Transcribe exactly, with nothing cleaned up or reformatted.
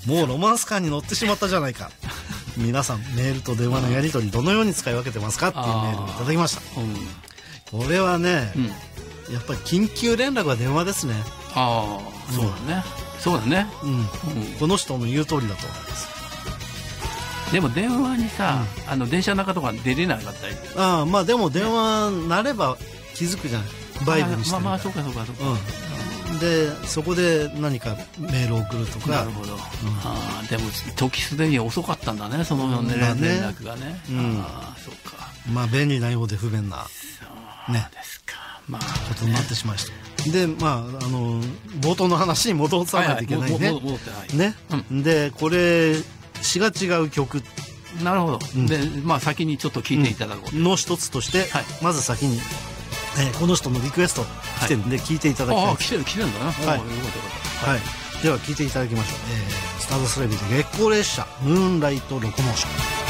もうロマンスカーに乗ってしまったじゃないか。皆さんメールと電話のやり取りどのように使い分けてますかっていうメールをいただきました。これはね、やっぱり緊急連絡は電話ですね。 ああ、そうだね、そうだね、 この人の言う通りだと思います。 でも電話にさ、あの電車の中とか出れなかったり。 ああ、まあでも電話なれば気づくじゃない。バイブにしてるから。まあまあ、そうかそうかそうか。でそこで何かメールを送るとか。 なるほど。ああ、でも時すでに遅かったんだね、その連絡がね。ああ、そうか。まあ便利なようで不便なねですか。まあことになってしまいました。で、まああの冒頭の話に戻さないといけないね。ね。でこれ詩が違う曲。 なるほど。でまあ先にちょっと聞いていただこうの一つとしてまず先に。えー、この人のリクエスト来てるんで聞いていただきたい。 ああ、来てる来てるんだな。はい、 はい、では聞いていただきましょう。えー、スターダストレビューで月光列車ムーンライトロコモーション。